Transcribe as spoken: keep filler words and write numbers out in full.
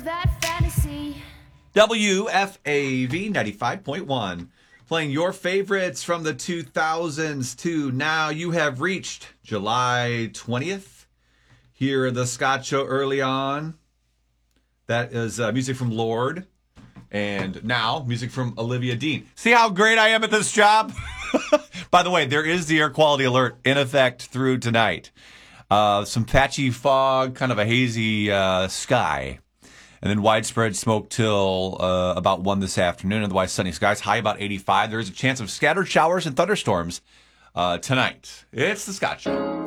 that fantasy. W F A V ninety-five point one. Playing your favorites from the two thousands to now. You have reached July twentieth. Here at the Scott Show early on. That is uh, music from Lorde. And now, music from Olivia Dean. See how great I am at this job? By the way, there is the air quality alert in effect through tonight. Uh, some patchy fog, kind of a hazy uh, sky. And then widespread smoke till uh, about one this afternoon. Otherwise, sunny skies, high about eighty-five. There is a chance of scattered showers and thunderstorms uh, tonight. It's the Scott Show.